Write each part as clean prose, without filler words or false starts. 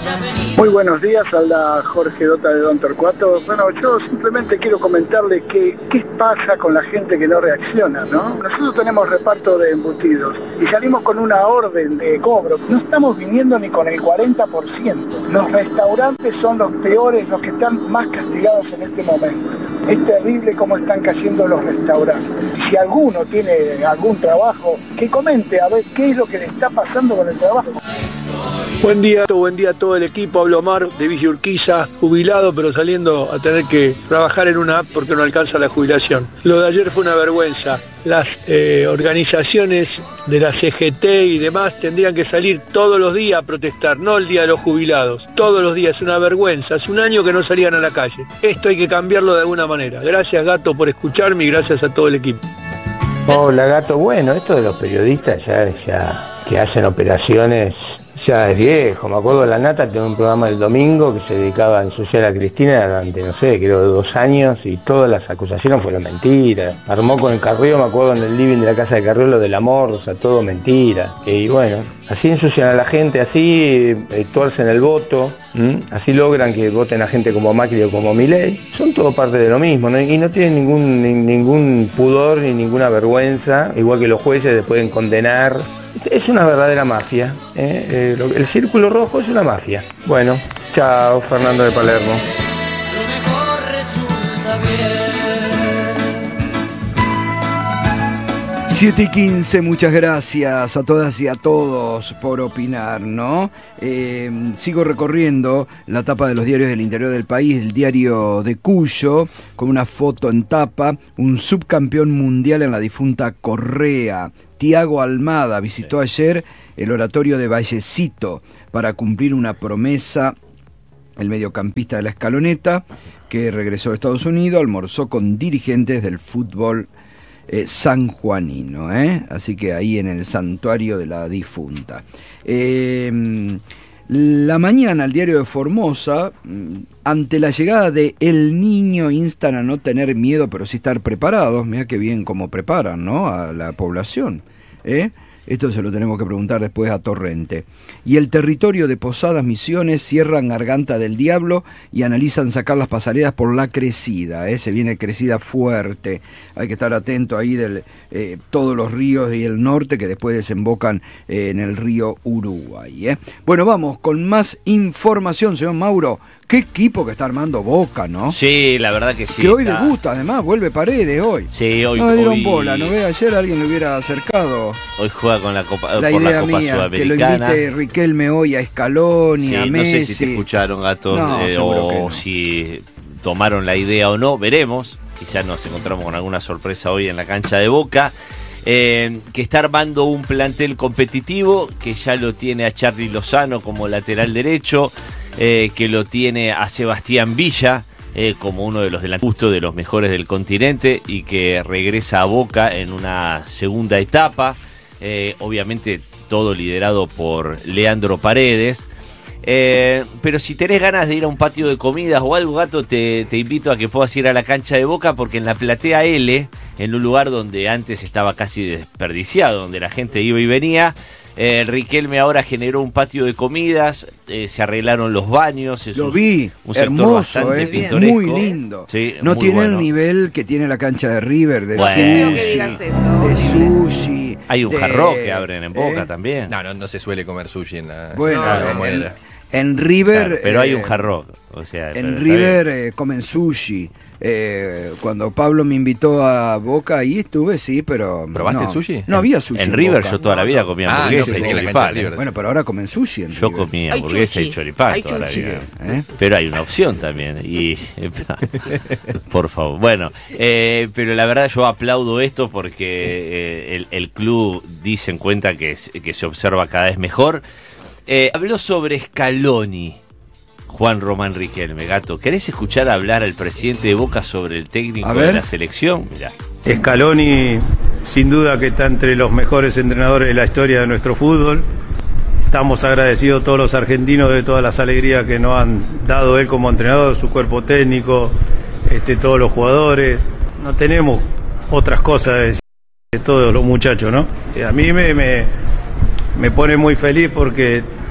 Muy buenos días, habla Jorge Dota de Don Torcuato. Bueno, yo simplemente quiero comentarles qué pasa con la gente que no reacciona, ¿no? Nosotros tenemos reparto de embutidos y salimos con una orden de cobro. No estamos viniendo ni con el 40%. Los restaurantes son los peores, los que están más castigados en este momento. Es terrible cómo están cayendo los restaurantes. Si alguno tiene algún trabajo, que comente a ver qué es lo que le está pasando con el trabajo. Buen día a todo el equipo. Hablo Omar de Villa Urquiza, jubilado pero saliendo a tener que trabajar en una app porque no alcanza la jubilación. Lo de ayer fue una vergüenza. Las organizaciones de la CGT y demás tendrían que salir todos los días a protestar, no el día de los jubilados. Todos los días, es una vergüenza. Hace un año que no salían a la calle. Esto hay que cambiarlo de alguna manera. Gracias, Gato, por escucharme y gracias a todo el equipo. Hola, Gato. Bueno, esto de los periodistas ya que hacen operaciones ya es viejo. Me acuerdo de La Nata, tenía un programa el domingo que se dedicaba a ensuciar a Cristina durante, no sé, creo 2 años, y todas las acusaciones fueron mentiras. Armó con el Carrió, me acuerdo, en el living de la casa de Carrió, lo del amor, o sea, todo mentira. Y bueno, así ensucian a la gente, así tuercen el voto, así logran que voten a gente como Macri o como Milei. Son todo parte de lo mismo, ¿no? Y no tienen ningún pudor ni ninguna vergüenza, igual que los jueces les pueden condenar. Es una verdadera mafia, el Círculo Rojo es una mafia. Bueno, chao, Fernando de Palermo. Lo mejor resulta bien. 7:15, muchas gracias a todas y a todos por opinar, ¿no? Sigo recorriendo la tapa de los diarios del interior del país, el diario de Cuyo, con una foto en tapa, un subcampeón mundial en la difunta Correa. Tiago Almada visitó ayer el oratorio de Vallecito para cumplir una promesa. El mediocampista de la Escaloneta, que regresó de Estados Unidos, almorzó con dirigentes del fútbol sanjuanino, así que ahí en el santuario de la difunta. La mañana, el diario de Formosa, ante la llegada de El Niño, instan a no tener miedo, pero sí estar preparados. Mirá qué bien cómo preparan, ¿no?, a la población. Esto se lo tenemos que preguntar después a Torrente. Y el territorio de Posadas Misiones cierran Garganta del Diablo y analizan sacar las pasarelas por la crecida. Se viene crecida fuerte. Hay que estar atento ahí de todos los ríos y el norte que después desembocan en el río Uruguay. Bueno, vamos con más información, señor Mauro. Qué equipo que está armando Boca, ¿no? Sí, la verdad que sí. Que hoy debuta, además, vuelve Paredes hoy. Sí, hoy. No me dieron bola, ¿no ve? Ayer alguien le hubiera acercado. Hoy juega con la Copa, la por idea la Copa mía, Sudamericana. Que lo invite Riquelme hoy a Scaloni, sí, a Messi. No sé si te escucharon, Gato, no, o que no. si tomaron la idea o no, veremos. Quizás nos encontramos con alguna sorpresa hoy en la cancha de Boca. Que está armando un plantel competitivo, que ya lo tiene a Charly Lozano como lateral derecho, que lo tiene a Sebastián Villa como uno de los justo de los mejores del continente, y que regresa a Boca en una segunda etapa, obviamente todo liderado por Leandro Paredes. Pero si tenés ganas de ir a un patio de comidas o algo, Gato, te invito a que puedas ir a la cancha de Boca, porque en la platea L, en un lugar donde antes estaba casi desperdiciado, donde la gente iba y venía, Riquelme ahora generó un patio de comidas, se arreglaron los baños. Lo vi, un sector hermoso, bastante pintoresco. Muy lindo. Sí, no muy tiene bueno. el nivel que tiene la cancha de River, de sushi. Hay un jarro que abren en Boca también. No se suele comer sushi en la... Bueno, en River... Claro, pero hay un jarro. O sea, en River comen sushi. Cuando Pablo me invitó a Boca, ahí estuve, sí, pero... ¿Probaste el sushi? No había sushi en River Boca. Yo toda la vida comía hamburguesa y choripán. Bueno, pero ahora comen sushi en Yo River. comía hamburguesa y choripán toda la vida. Pero hay una opción también. Y por favor. Bueno, pero la verdad yo aplaudo esto porque el club dice en cuenta que se observa cada vez mejor. Habló sobre Scaloni, Juan Román Riquelme. Gato, ¿querés escuchar hablar al presidente de Boca sobre el técnico de la selección? Mirá. Scaloni, sin duda que está entre los mejores entrenadores de la historia de nuestro fútbol. Estamos agradecidos todos los argentinos de todas las alegrías que nos han dado él como entrenador, su cuerpo técnico, todos los jugadores. No tenemos otras cosas de decir de todos los muchachos, ¿no? A mí me pone muy feliz porque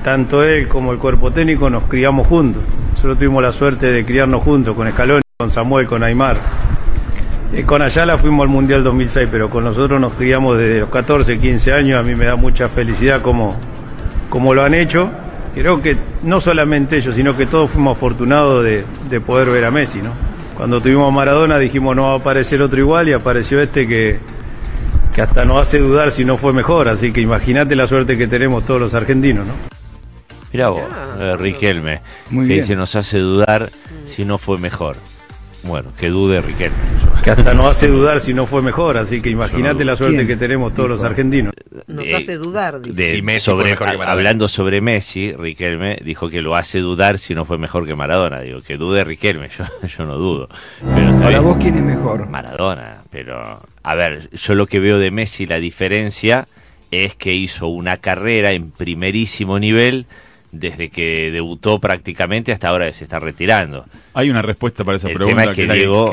tanto él como el cuerpo técnico nos criamos juntos. Nosotros tuvimos la suerte de criarnos juntos, con Scaloni, con Samuel, con Aimar. Con Ayala fuimos al Mundial 2006, pero con nosotros nos criamos desde los 14, 15 años. A mí me da mucha felicidad como lo han hecho. Creo que no solamente ellos, sino que todos fuimos afortunados de poder ver a Messi, ¿no? Cuando tuvimos a Maradona dijimos no va a aparecer otro igual, y apareció este que hasta nos hace dudar si no fue mejor. Así que imagínate la suerte que tenemos todos los argentinos, ¿no? Mirá vos, Riquelme, Muy que bien. dice nos hace dudar si no fue mejor. Bueno, que dude Riquelme. Que hasta nos hace dudar si no fue mejor. Así que imagínate la suerte ¿Quién? que tenemos todos los argentinos. Nos hace dudar, dice. Si Messi fue mejor que Maradona. Hablando sobre Messi, Riquelme dijo que lo hace dudar si no fue mejor que Maradona. Digo, que dude Riquelme, yo no dudo. Pero está Para bien. vos, ¿quién es mejor? Maradona, pero a ver, yo lo que veo de Messi, la diferencia es que hizo una carrera en primerísimo nivel desde que debutó prácticamente hasta ahora que se está retirando. Hay una respuesta para esa El pregunta tema es que que Diego-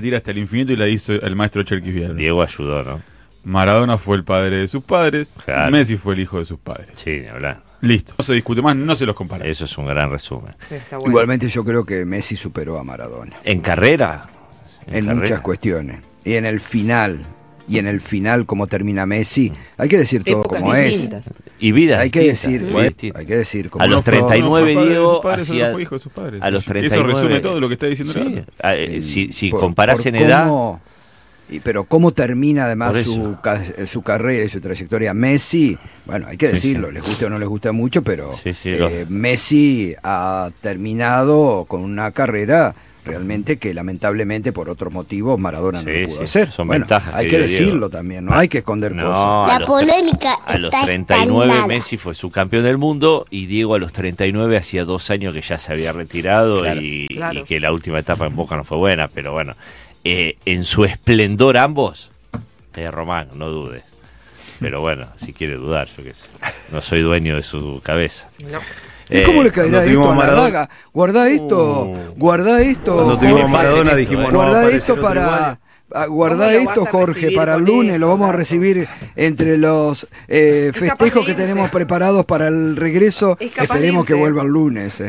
Diego ayudó, ¿no? Maradona fue el padre de sus padres, Claro. Messi fue el hijo de sus padres. Sí, ni hablar. Listo, no se discute más, no se los compara. Eso es un gran resumen. Está bueno. Igualmente yo creo que Messi superó a Maradona ¿En carrera? en carrera. muchas cuestiones. Y en el final, como termina Messi, hay que decir todo Épocas como distintas. Y vida hay que distinta, decir, vida distinta. hay que decir como A los No fue- 39 no fue padre de Diego sus padres, hacía- no fue hijo de sus padres. A los Eso 39. resume todo lo que está diciendo Sí. Leandro. Si por- comparas por en edad, cómo- pero cómo termina además Por su carrera y su trayectoria Messi, bueno, hay que decirlo, les gusta o no les gusta mucho, pero Sí, sí, Messi ha terminado con una carrera realmente que lamentablemente por otros motivos Maradona no Sí, lo pudo sí, hacer. son Bueno, ventajas hay que que dio Diego. decirlo también, no hay que esconder no, cosas. a La los polémica a los está 39 instalada. Messi fue subcampeón del mundo, y Diego a los 39 hacía 2 años que ya se había retirado. Claro. Claro. Y que la última etapa en Boca no fue buena, pero bueno, en su esplendor ambos, Román, no dudes. Pero bueno, si quiere dudar, yo qué sé. No soy dueño de su cabeza. No. ¿Y cómo le caerá cuando esto tuvimos a la Maradona- daga? Guardá esto, guardá esto. Cuando tuvimos a Jorge. Maradona Jorge, dijimos no va a Guardá aparecer esto otro para... igual. Guardá ¿Cómo lo esto, vas a Jorge, recibir para el con lunes. esto, Lo vamos a Gato? recibir entre los festejos que irse. tenemos preparados para el regreso. Es capaz Esperemos de que irse. vuelva el lunes.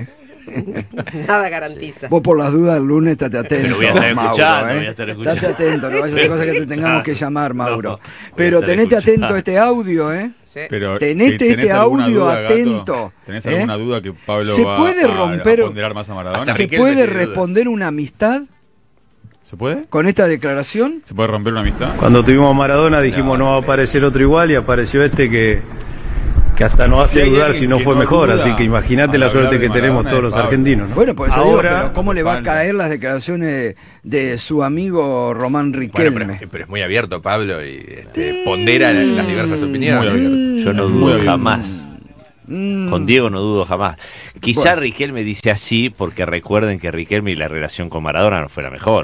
Nada garantiza. Vos por las dudas el lunes estate atento. Pero voy a estar Mauro, escuchando, voy a estar escuchando. Estate atento, no vaya a ser cosa que te tengamos que llamar, Mauro. No, voy Pero a estar tenete escuchando. atento a este audio, Sí. Pero, Tenete ¿tenés este alguna audio duda, Gato? atento, ¿Tenés ¿eh? alguna duda que Pablo ¿Se va puede romper- a ponderar más a Maradona? Hasta ¿Se Riquelme puede tiene duda. responder una amistad ¿Se puede? con esta declaración? ¿Se puede romper una amistad? Cuando tuvimos a Maradona dijimos no va a aparecer otro igual, y apareció este que hasta nos Si hace hay dudar alguien si no que fue no mejor. duda, Así que imagínate al la suerte hablar que de tenemos Maradona todos es los Pablo. argentinos, ¿no? Bueno, por eso Ahora, digo, pero ¿cómo le va a Pablo. caer las declaraciones de su amigo Román Bueno, Riquelme? pero es muy abierto, Pablo, y pondera las diversas opiniones. Muy abierto. Yo no Muy dudo bien. jamás. Con Diego no dudo jamás. Quizá Riquelme dice así porque recuerden que Riquelme y la relación con Maradona no fue la mejor.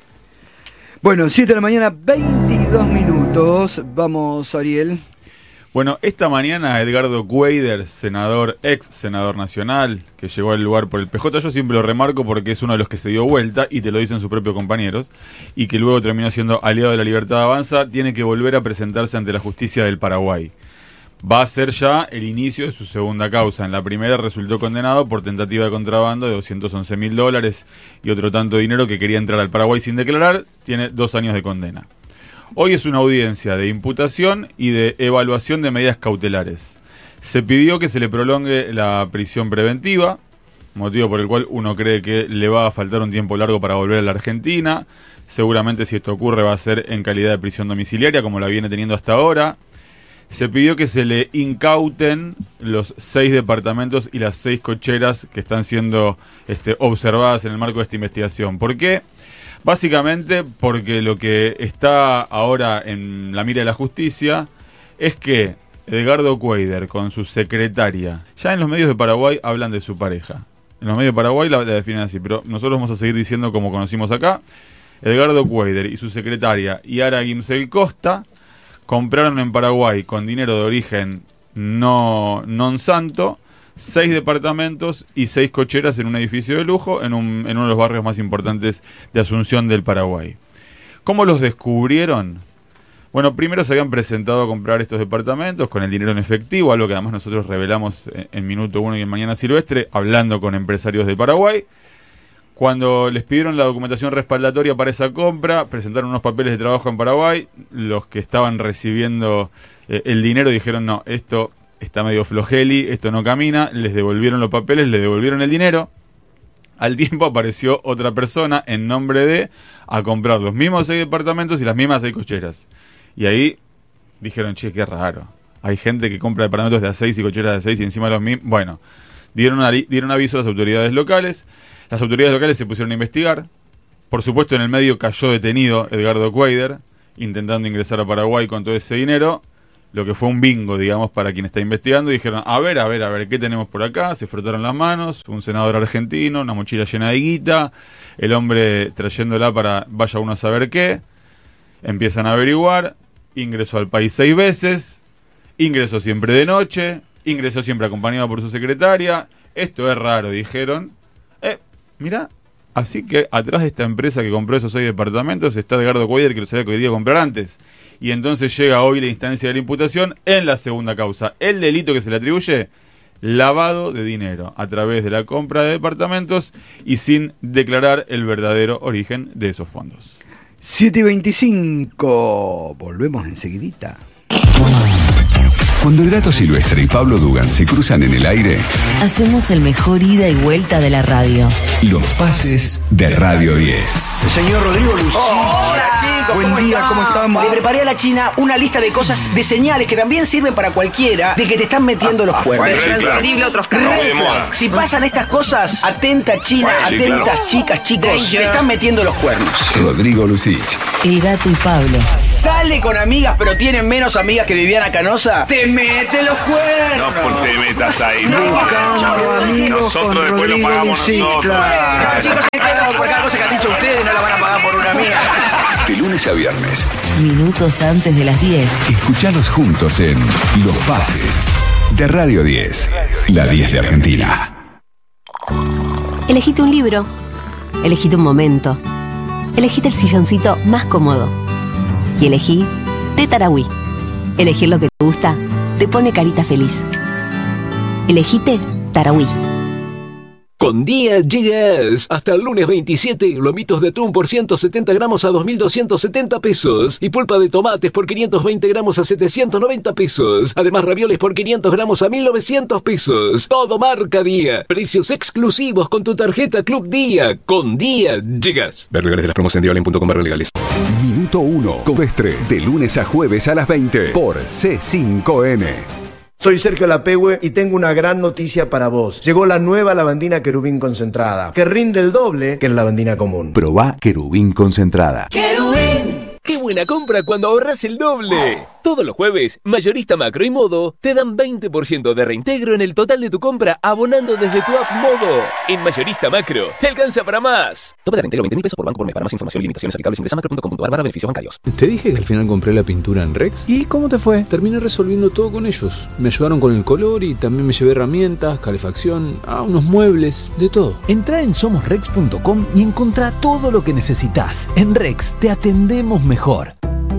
Bueno, 7 de la mañana, 22 minutos. Vamos, Ariel. Bueno, esta mañana Edgardo Cuader, ex senador nacional, que llegó al lugar por el PJ, yo siempre lo remarco porque es uno de los que se dio vuelta, y te lo dicen sus propios compañeros, y que luego terminó siendo aliado de la Libertad Avanza, tiene que volver a presentarse ante la justicia del Paraguay. Va a ser ya el inicio de su segunda causa. En la primera resultó condenado por tentativa de contrabando de $211.000 y otro tanto de dinero que quería entrar al Paraguay sin declarar. Tiene 2 años de condena. Hoy es una audiencia de imputación y de evaluación de medidas cautelares. Se pidió que se le prolongue la prisión preventiva, motivo por el cual uno cree que le va a faltar un tiempo largo para volver a la Argentina. Seguramente si esto ocurre va a ser en calidad de prisión domiciliaria, como la viene teniendo hasta ahora. Se pidió que se le incauten los 6 departamentos y las 6 cocheras que están siendo observadas en el marco de esta investigación. ¿Por qué? Básicamente porque lo que está ahora en la mira de la justicia es que Edgardo Cuader con su secretaria, ya en los medios de Paraguay hablan de su pareja. En los medios de Paraguay la definen así, pero nosotros vamos a seguir diciendo como conocimos acá. Edgardo Cuader y su secretaria Yara Gimsel Costa compraron en Paraguay con dinero de origen non santo 6 departamentos y 6 cocheras en un edificio de lujo en uno de los barrios más importantes de Asunción del Paraguay. ¿Cómo los descubrieron? Bueno, primero se habían presentado a comprar estos departamentos con el dinero en efectivo, algo que además nosotros revelamos en Minuto 1 y en Mañana Silvestre, hablando con empresarios de Paraguay. Cuando les pidieron la documentación respaldatoria para esa compra, presentaron unos papeles de trabajo en Paraguay. Los que estaban recibiendo el dinero dijeron, no, esto está medio flojeli, esto no camina. Les devolvieron los papeles, les devolvieron el dinero. Al tiempo apareció otra persona en nombre de a comprar los mismos 6 departamentos y las mismas 6 cocheras. Y ahí dijeron, che, qué raro. Hay gente que compra departamentos de A6 y cocheras de A6 y encima los mismos. Bueno, dieron aviso a las autoridades locales. Las autoridades locales se pusieron a investigar. Por supuesto, en el medio cayó detenido Edgardo Cuader, intentando ingresar a Paraguay con todo ese dinero. Lo que fue un bingo, digamos, para quien está investigando. Y dijeron, a ver, ¿qué tenemos por acá? Se frotaron las manos. Un senador argentino, una mochila llena de guita. El hombre trayéndola para vaya uno a saber qué. Empiezan a averiguar. Ingresó al país 6 veces. Ingresó siempre de noche. Ingresó siempre acompañado por su secretaria. Esto es raro, dijeron. Mirá, así que atrás de esta empresa que compró esos 6 departamentos está Edgardo Cuader, que los había querido comprar antes. Y entonces llega hoy la instancia de la imputación en la segunda causa. El delito que se le atribuye, lavado de dinero a través de la compra de departamentos y sin declarar el verdadero origen de esos fondos. 7:25, volvemos enseguidita. Cuando el Gato Silvestre y Pablo Dugan se cruzan en el aire, hacemos el mejor ida y vuelta de la radio. Los pases de Radio 10. El señor Rodrigo Lucía. Hola chicos, buen día, ¿cómo estamos? Le preparé a la China una lista de cosas, de señales que también sirven para cualquiera de que te están metiendo los cuernos. Pero es transferible a otros casos. Si pasan estas cosas, atenta China, atentas chicas, chicos, te están metiendo los cuernos. Rodrigo Lucich. El Gato y Pablo. Sale con amigas pero tiene menos amigas que Viviana Canosa. Te mete los cuernos. No te metas ahí. Nosotros después lo pagamos nosotros. Claro. Chicos, por cada cosa que han dicho ustedes no la van a pagar por una amiga. De lunes a viernes. Minutos antes de las 10. Escuchalos juntos en Los Pases de Radio 10. La 10 de Argentina. Elegite un libro. Elegite un momento. Elegite el silloncito más cómodo. Y elegí Té Tarahui. Elegir lo que te gusta te pone carita feliz. Elegite Tarahui. Con Día llegas hasta el lunes 27, lomitos de atún por 170 gramos a 2.270 pesos y pulpa de tomates por 520 gramos a 790 pesos. Además, ravioles por 500 gramos a 1.900 pesos. Todo marca Día. Precios exclusivos con tu tarjeta Club Día. Con Día llegas. Ver legales de las promos en dialen.com/legales. Minuto 1, Covestre, de lunes a jueves a las 20 por C5N. Soy Sergio Lapehue y tengo una gran noticia para vos. Llegó la nueva lavandina Querubín concentrada, que rinde el doble que la lavandina común. Probá Querubín concentrada. ¡Querubín! ¡Qué buena compra cuando ahorras el doble! Todos los jueves, Mayorista Macro y Modo te dan 20% de reintegro en el total de tu compra abonando desde tu app Modo. En Mayorista Macro, te alcanza para más. Tope de reintegro 20.000 pesos por banco por mes. Para más información y limitaciones aplicables ingresa a macro.com.ar/beneficios bancarios. Te dije que al final compré la pintura en Rex. ¿Y cómo te fue? Terminé resolviendo todo con ellos. Me ayudaron con el color y también me llevé herramientas, calefacción, unos muebles, de todo. Entrá en somosrex.com y encontrá todo lo que necesitas. En Rex te atendemos mejor.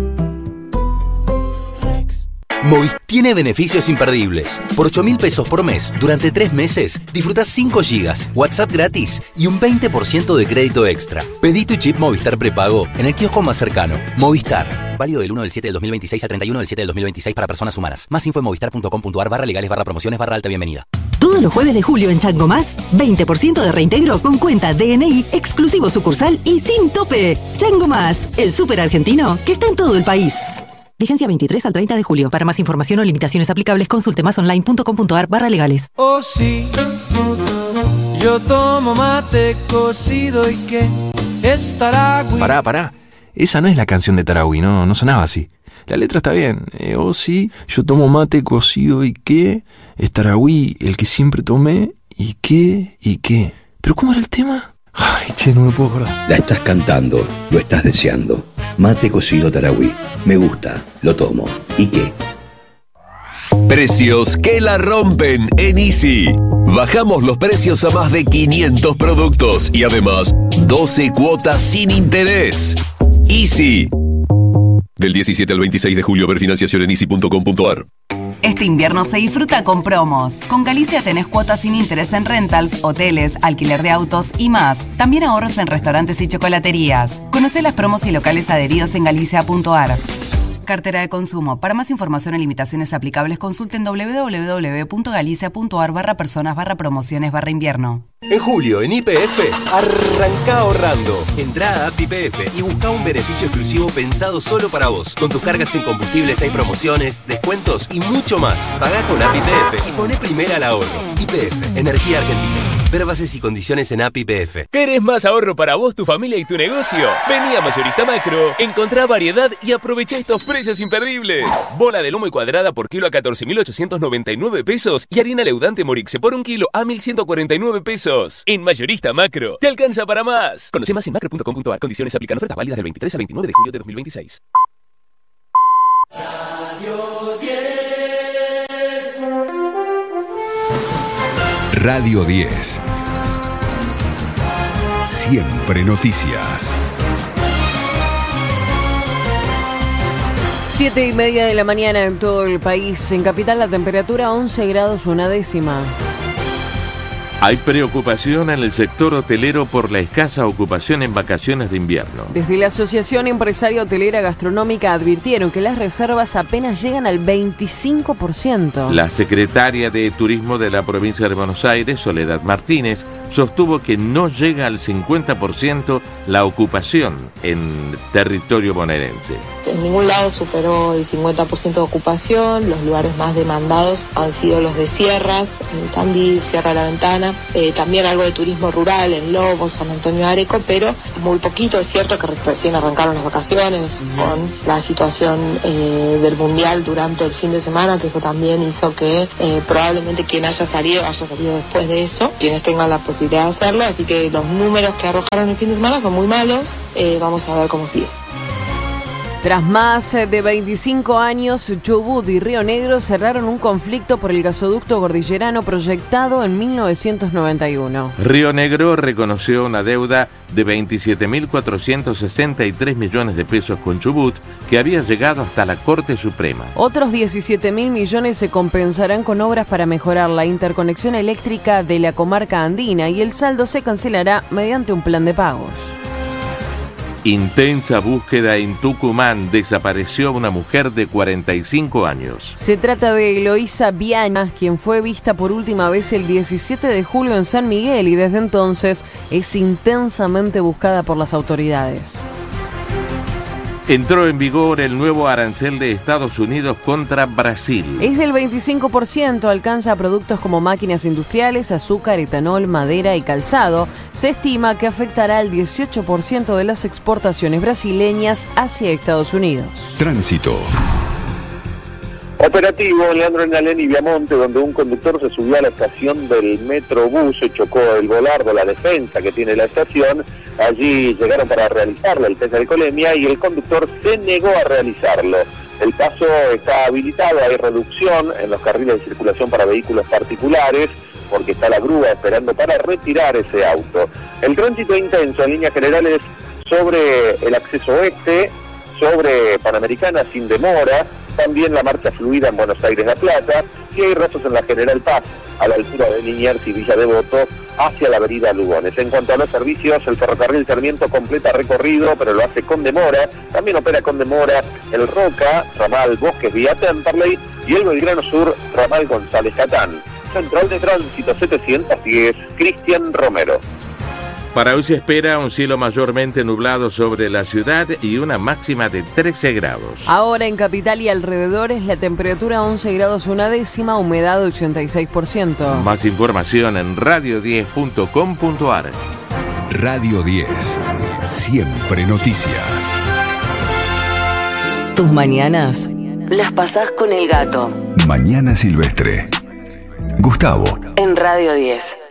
Movistar tiene beneficios imperdibles. Por 8.000 pesos por mes, durante 3 meses, disfrutás 5 gigas, WhatsApp gratis y un 20% de crédito extra. Pedí tu chip Movistar prepago en el kiosco más cercano. Movistar. Válido del 1 del 7 del 2026 al 31 del 7 del 2026 para personas humanas. Más info en movistar.com.ar/legales/promociones/alta bienvenida. Todos los jueves de julio en Chango Más, 20% de reintegro con cuenta DNI, exclusivo sucursal y sin tope. Chango Más, el súper argentino que está en todo el país. Vigencia 23 al 30 de julio. Para más información o limitaciones aplicables, consulte masonline.com.ar/legales. Oh sí, yo tomo mate cocido y que es Tarahui. Pará. Esa no es la canción de Tarahui, no sonaba así. La letra está bien. Oh sí, yo tomo mate cocido y que es Tarahui, el que siempre tomé y qué. ¿Pero cómo era el tema? Ay, che, no me puedo acordar. La estás cantando, lo estás deseando. Mate cocido Tarahui. Me gusta, lo tomo. ¿Y qué? Precios que la rompen en Easy. Bajamos los precios a más de 500 productos y además 12 cuotas sin interés. Easy. Del 17 al 26 de julio, ver financiación en easy.com.ar. Este invierno se disfruta con promos. Con Galicia tenés cuotas sin interés en rentals, hoteles, alquiler de autos y más. También ahorros en restaurantes y chocolaterías. Conocé las promos y locales adheridos en galicia.ar. Cartera de consumo. Para más información y limitaciones aplicables, consulten www.galicia.ar/personas/promociones/invierno. En julio, en YPF, arranca ahorrando. Entrá a App YPF y busca un beneficio exclusivo pensado solo para vos. Con tus cargas en combustibles hay promociones, descuentos y mucho más. Pagá con App YPF y poné primera al ahorro. YPF, Energía Argentina. Ver bases y condiciones en App YPF. ¿Querés más ahorro para vos, tu familia y tu negocio? Vení a Mayorista Macro, encontrá variedad y aprovecha estos precios imperdibles. Bola de lomo y cuadrada por kilo a 14.899 pesos y harina leudante Morixe por un kilo a 1.149 pesos. En Mayorista Macro, te alcanza para más. Conoce más en macro.com.ar. Condiciones aplican. Ofertas válidas del 23 al 29 de julio de 2026. Radio 10. Siempre noticias. 7:30 de la mañana en todo el país. En Capital la temperatura 11 grados una décima. Hay preocupación en el sector hotelero por la escasa ocupación en vacaciones de invierno. Desde la Asociación Empresaria Hotelera Gastronómica advirtieron que las reservas apenas llegan al 25%. La secretaria de Turismo de la provincia de Buenos Aires, Soledad Martínez, sostuvo que no llega al 50% la ocupación en territorio bonaerense. En ningún lado superó el 50% de ocupación. Los lugares más demandados han sido los de sierras, Tandil, Sierra de la Ventana, también algo de turismo rural en Lobos, San Antonio Areco, pero muy poquito. Es cierto que recién arrancaron las vacaciones con la situación del Mundial durante el fin de semana, que eso también hizo que probablemente quien haya salido después de eso, quienes tengan la posibilidad de hacerlo, así que los números que arrojaron el fin de semana son muy malos. Vamos a ver cómo sigue. Tras más de 25 años, Chubut y Río Negro cerraron un conflicto por el gasoducto cordillerano proyectado en 1991. Río Negro reconoció una deuda de 27.463 millones de pesos con Chubut, que había llegado hasta la Corte Suprema. Otros 17.000 millones se compensarán con obras para mejorar la interconexión eléctrica de la comarca andina y el saldo se cancelará mediante un plan de pagos. Intensa búsqueda en Tucumán. Desapareció una mujer de 45 años. Se trata de Eloísa Viana, quien fue vista por última vez el 17 de julio en San Miguel y desde entonces es intensamente buscada por las autoridades. Entró en vigor el nuevo arancel de Estados Unidos contra Brasil. Es del 25%, alcanza productos como máquinas industriales, azúcar, etanol, madera y calzado. Se estima que afectará al 18% de las exportaciones brasileñas hacia Estados Unidos. Tránsito. Operativo en Leandro Enalén y Viamonte, donde un conductor se subió a la estación del Metrobús, se chocó el volardo, la defensa que tiene la estación. Allí llegaron para realizarle el test de alcoholemia y el conductor se negó a realizarlo. El paso está habilitado, hay reducción en los carriles de circulación para vehículos particulares, porque está la grúa esperando para retirar ese auto. El tránsito intenso en líneas generales sobre el acceso oeste, sobre Panamericana sin demora, también la marcha fluida en Buenos Aires-La Plata, y hay ratos en la General Paz, a la altura de Liniers y Villa Devoto, hacia la avenida Lugones. En cuanto a los servicios, el ferrocarril Sarmiento completa recorrido, pero lo hace con demora. También opera con demora el Roca, ramal Bosques vía Temperley, y el Belgrano Sur, ramal González Catán. Central de Tránsito 710, Cristian Romero. Para hoy se espera un cielo mayormente nublado sobre la ciudad y una máxima de 13 grados. Ahora en Capital y alrededores la temperatura 11 grados una décima, humedad 86%. Más información en radio10.com.ar. Radio 10. Siempre noticias. Tus mañanas las pasás con el gato. Mañana Silvestre. Gustavo. En Radio 10.